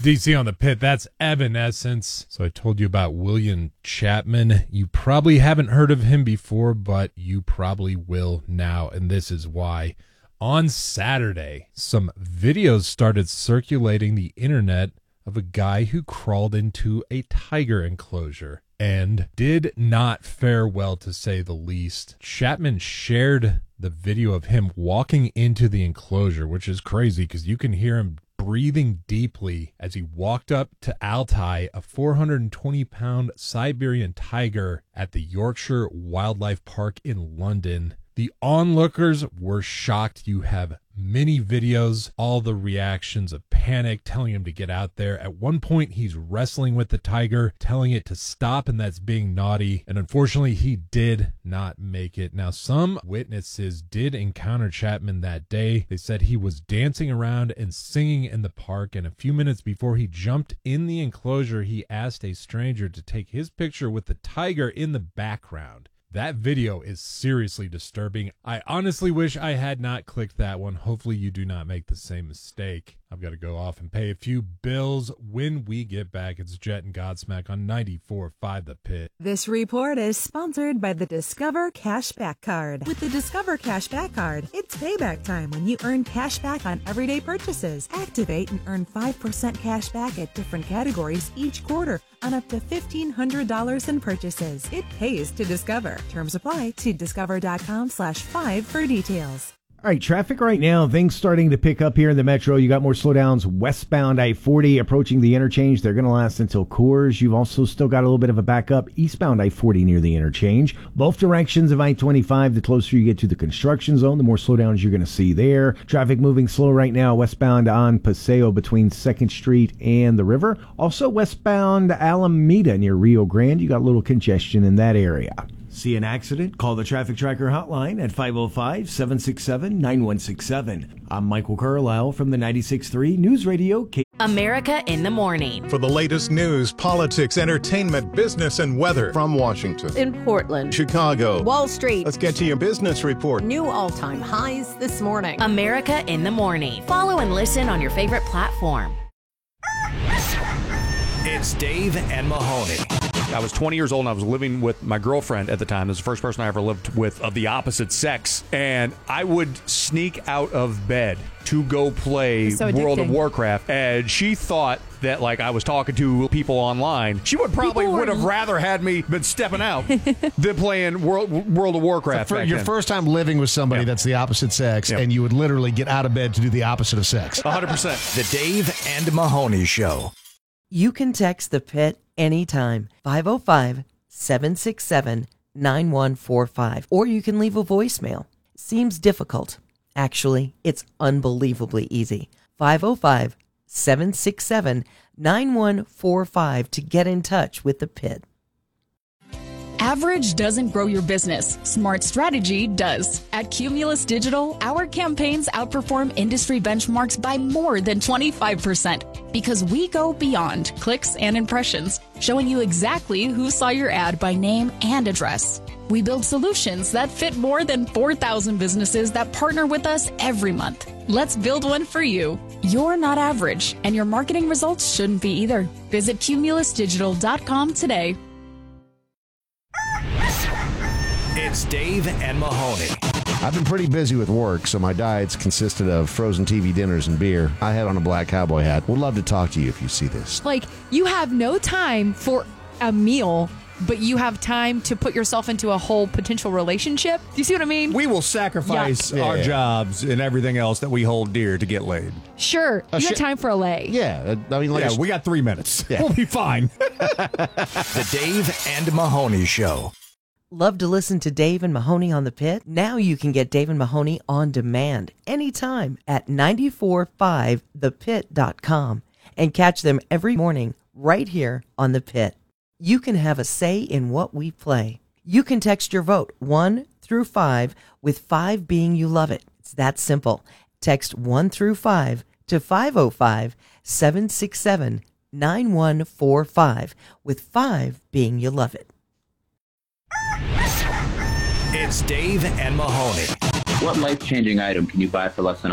DC on the Pit, that's Evanescence. So I told you about William Chapman. You probably haven't heard of him before, but you probably will now, and this is why. On Saturday, some videos started circulating the internet of a guy who crawled into a tiger enclosure and did not fare well, to say the least. Chapman shared the video of him walking into the enclosure, which is crazy because you can hear him breathing deeply as he walked up to Altai, a 420-pound Siberian tiger at the Yorkshire Wildlife Park in London. The onlookers were shocked. You have many videos, all the reactions of panic, telling him to get out there. At one point, he's wrestling with the tiger, telling it to stop, and that's being naughty. And unfortunately, he did not make it. Now, some witnesses did encounter Chapman that day. They said he was dancing around and singing in the park, and a few minutes before he jumped in the enclosure, he asked a stranger to take his picture with the tiger in the background. That video is seriously disturbing. I honestly wish I had not clicked that one. Hopefully you do not make the same mistake. I've got to go off and pay a few bills. When we get back, it's Jet and Godsmack on 94.5 The Pit. This report is sponsored by the Discover Cashback Card. With the Discover Cashback Card, it's payback time when you earn cash back on everyday purchases. Activate and earn 5% cash back at different categories each quarter on up to $1,500 in purchases. It pays to Discover. Terms apply. See discover.com/5 for details. All right, traffic right now, things starting to pick up here in the metro. You got more slowdowns westbound I-40 approaching the interchange. They're going to last until Coors. You've also still got a little bit of a backup eastbound I-40 near the interchange. Both directions of I-25, the closer you get to the construction zone, the more slowdowns you're going to see there. Traffic moving slow right now westbound on Paseo between 2nd Street and the river. Also westbound Alameda near Rio Grande. You got a little congestion in that area. See an accident? Call the Traffic Tracker hotline at 505-767-9167. I'm Michael Carlisle from the 96.3 News Radio. America in the Morning. For the latest news, politics, entertainment, business, and weather. From Washington, in Portland, Chicago, Wall Street. Let's get to your business report. New all-time highs this morning. America in the Morning. Follow and listen on your favorite platform. It's Dave and Mahoney. I was 20 years old and I was living with my girlfriend at the time. This was the first person I ever lived with of the opposite sex. And I would sneak out of bed to go play World of Warcraft. And she thought that, like, I was talking to people online. She would have rather had me been stepping out than playing World of Warcraft. So your first time living with somebody that's the opposite sex, and you would literally get out of bed to do the opposite of sex. 100%. The Dave and Mahoney Show. You can text the Pit anytime, 505-767-9145, or you can leave a voicemail. Seems difficult. Actually, it's unbelievably easy. 505-767-9145 to get in touch with the Pit. Average doesn't grow your business. Smart strategy does. At Cumulus Digital, our campaigns outperform industry benchmarks by more than 25% because we go beyond clicks and impressions, showing you exactly who saw your ad by name and address. We build solutions that fit more than 4,000 businesses that partner with us every month. Let's build one for you. You're not average, and your marketing results shouldn't be either. Visit cumulusdigital.com today. It's Dave and Mahoney. I've been pretty busy with work, so my diet's consisted of frozen TV dinners and beer. I had on a black cowboy hat. Would love to talk to you if you see this. Like, you have no time for a meal, but you have time to put yourself into a whole potential relationship. Do you see what I mean? We will sacrifice our jobs and everything else that we hold dear to get laid. Sure. You have time for a lay. Yeah. I mean, like we got 3 minutes. Yeah. We'll be fine. The Dave and Mahoney Show. Love to listen to Dave and Mahoney on the Pit? Now you can get Dave and Mahoney on demand anytime at 945thepit.com and catch them every morning right here on the Pit. You can have a say in what we play. You can text your vote 1 through 5, with 5 being you love it. It's that simple. Text 1 through 5 to 505-767-9145, with 5 being you love it. It's Dave and Mahoney. What life-changing item can you buy for less than